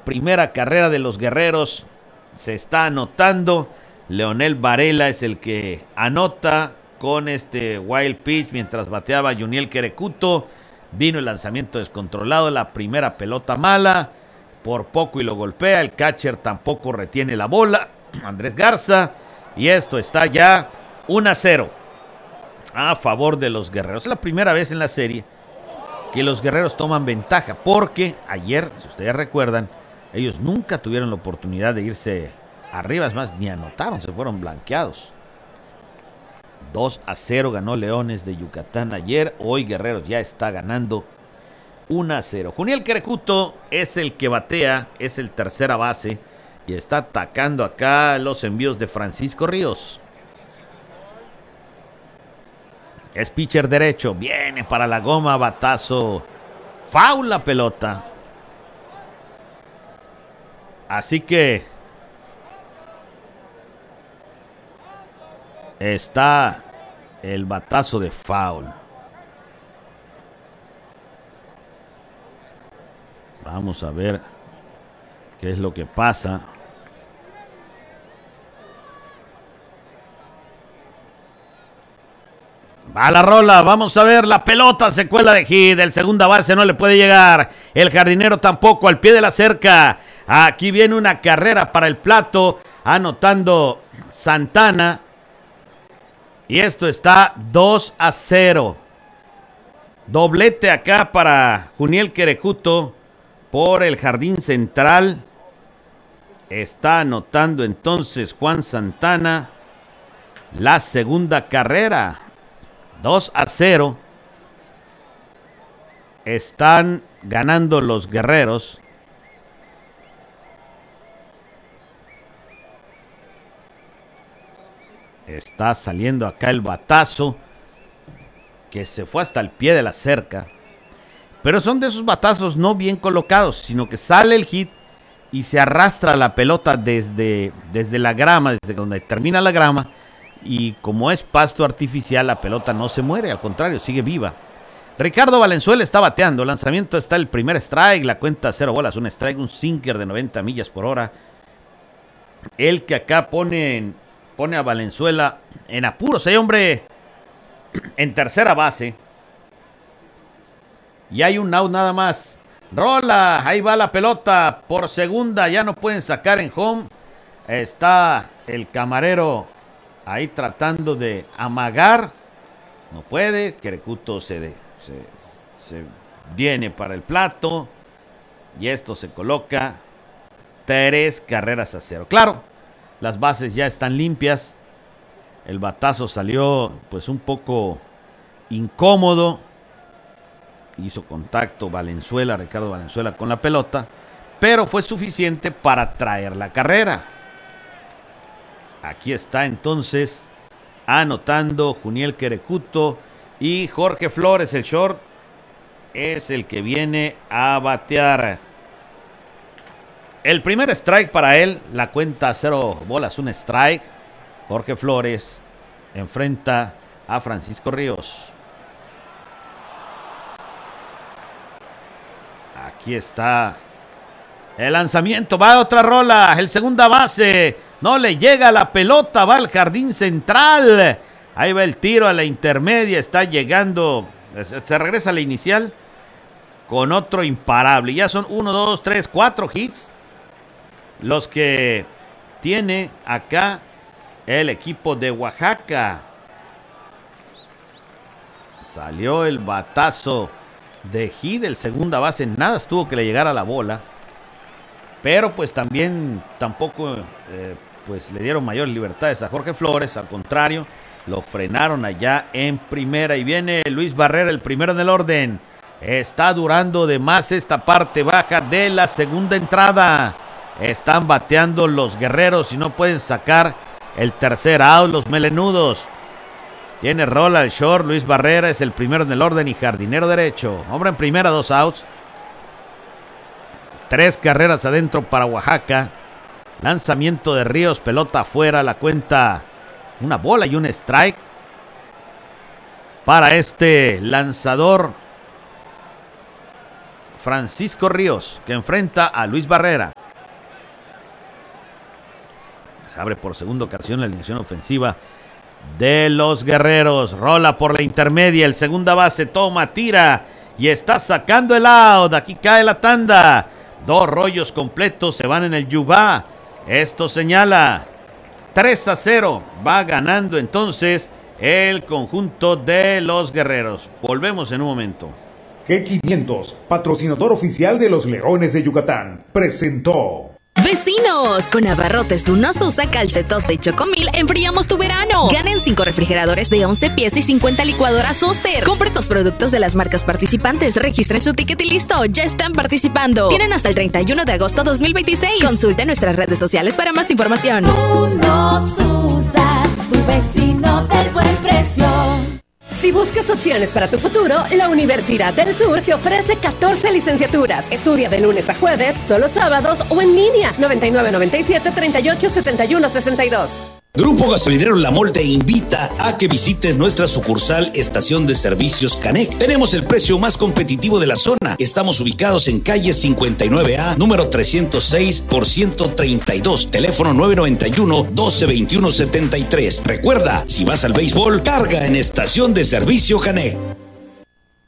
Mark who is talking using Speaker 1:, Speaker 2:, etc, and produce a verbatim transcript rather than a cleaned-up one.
Speaker 1: primera carrera de los Guerreros se está anotando. Leonel Varela es el que anota con este wild pitch mientras bateaba Juniel Querecuto. Vino el lanzamiento descontrolado, la primera pelota mala, por poco y lo golpea. El catcher tampoco retiene la bola, Andrés Garza, y esto está ya uno a cero a favor de los Guerreros. Es la primera vez en la serie que los Guerreros toman ventaja, porque ayer, si ustedes recuerdan, ellos nunca tuvieron la oportunidad de irse arriba, es más, ni anotaron, se fueron blanqueados. dos a cero ganó Leones de Yucatán ayer. Hoy Guerreros ya está ganando uno a cero. Juniel Querecuto es el que batea, es el tercera base y está atacando acá los envíos de Francisco Ríos. Es pitcher derecho, viene para la goma, batazo, foul la pelota. Así que está el batazo de foul. Vamos a ver qué es lo que pasa. Va la rola, vamos a ver, la pelota se cuela de hit, el segunda base no le puede llegar, el jardinero tampoco, al pie de la cerca. Aquí viene una carrera para el plato, anotando Santana. Y esto está dos a cero. Doblete acá para Juniel Querecuto por el jardín central. Está anotando entonces Juan Santana la segunda carrera. dos a cero. Están ganando los Guerreros. Está saliendo acá el batazo que se fue hasta el pie de la cerca. Pero son de esos batazos no bien colocados, sino que sale el hit y se arrastra la pelota desde, desde la grama, desde donde termina la grama. Y como es pasto artificial, la pelota no se muere, al contrario, sigue viva. Ricardo Valenzuela está bateando. Lanzamiento está el primer strike, la cuenta cero bolas, un strike, un sinker de noventa millas por hora. El que acá pone en Pone a Valenzuela en apuros. Hay hombre en tercera base. Y hay un out nada más. Rola, ahí va la pelota por segunda. Ya no pueden sacar en home. Está el camarero ahí tratando de amagar. No puede. Querecuto se, de, se, se viene para el plato. Y esto se coloca tres carreras a cero. Claro. Las bases ya están limpias. El batazo salió pues un poco incómodo. Hizo contacto Valenzuela, Ricardo Valenzuela con la pelota. Pero fue suficiente para traer la carrera. Aquí está entonces anotando Juniel Querecuto. Y Jorge Flores, el short, es el que viene a batear. El primer strike para él, la cuenta cero bolas, un strike. Jorge Flores enfrenta a Francisco Ríos. Aquí está el lanzamiento, va a otra rola, el segunda base, no le llega la pelota, va al jardín central. Ahí va el tiro a la intermedia, está llegando, se regresa a la inicial con otro imparable. Ya son uno, dos, tres, cuatro hits los que tiene acá el equipo de Oaxaca. Salió el batazo de hit, el segunda base, nada estuvo que le llegara la bola. Pero pues también tampoco eh, pues le dieron mayores libertades a Jorge Flores, al contrario, lo frenaron allá en primera. Y viene Luis Barrera, el primero en el orden. Está durando de más esta parte baja de la segunda entrada. Están bateando los Guerreros y no pueden sacar el tercer out los melenudos. Tiene rola el short, Luis Barrera es el primero en el orden y jardinero derecho. Hombre en primera, dos outs. Tres carreras adentro para Oaxaca. Lanzamiento de Ríos, pelota afuera, la cuenta una bola y un strike para este lanzador Francisco Ríos, que enfrenta a Luis Barrera. Se abre por segunda ocasión la alineación ofensiva de los Guerreros. Rola por la intermedia, el segunda base toma, tira y está sacando el out. Aquí cae la tanda. Dos rollos completos se van en el Yubá. Esto señala tres a cero. Va ganando entonces el conjunto de los Guerreros. Volvemos en un momento.
Speaker 2: G quinientos, patrocinador oficial de los Leones de Yucatán, presentó.
Speaker 3: ¡Vecinos! Con abarrotes Dunos Usa, Calcetosa y Chocomil, enfriamos tu verano. Ganen cinco refrigeradores de once pies y cincuenta licuadoras Oster. Compre tus productos de las marcas participantes, registren su ticket y listo, ya están participando. Tienen hasta el treinta y uno de agosto dos mil veintiséis. Consulte nuestras redes sociales para más información.
Speaker 4: Dunos Usa, tu vecino del buen precio. Si buscas opciones para tu futuro, la Universidad del Sur te ofrece catorce licenciaturas. Estudia de lunes a jueves, solo sábados o en línea. noventa y nueve noventa y siete treinta y ocho setenta y uno sesenta y dos.
Speaker 5: Grupo Gasolinero La Mol te invita a que visites nuestra sucursal Estación de Servicios Canec. Tenemos el precio más competitivo de la zona. Estamos ubicados en calle cincuenta y nueve A, número trescientos seis por ciento treinta y dos, teléfono nueve noventa y uno, doce veintiuno setenta y tres. Recuerda, si vas al béisbol, carga en Estación de Servicio Canec.